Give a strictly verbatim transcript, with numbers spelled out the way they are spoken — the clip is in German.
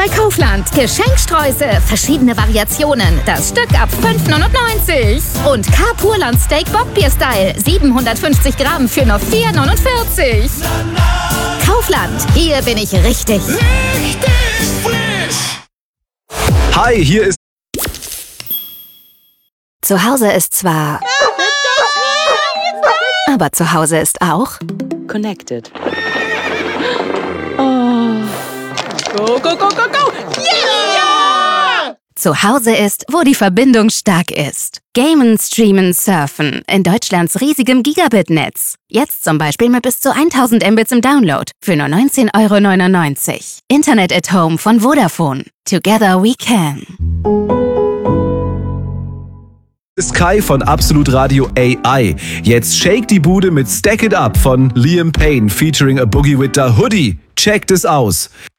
bei Kaufland. Geschenkstreusel, verschiedene Variationen. Das Stück ab fünf neunundneunzig. Und K-Purland Steak Bockbier-Style. siebenhundertfünfzig Gramm für nur vier neunundvierzig. Kaufland, hier bin ich richtig. Richtig frisch! Hi, hier ist... Zu Hause ist zwar... aber zu Hause ist auch... Connected. Oh. Go, go, go, go, go! Yeah! Zu Hause ist, wo die Verbindung stark ist. Gamen, Streamen, Surfen in Deutschlands riesigem Gigabit-Netz. Jetzt zum Beispiel mit bis zu tausend Mbits im Download für nur neunzehn Euro neunundneunzig. Internet at Home von Vodafone. Together we can. Ist Kai von Absolut Radio A I. Jetzt shake die Bude mit Stack It Up von Liam Payne featuring a Boogie with the Hoodie. Checkt es aus.